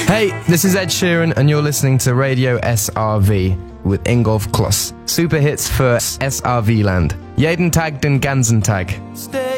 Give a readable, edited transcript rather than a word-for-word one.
Hey, this is Ed Sheeran and you're listening to Radio SRV with Ingolf Kloss. Super hits für SRV Land. Jeden Tag den ganzen Tag.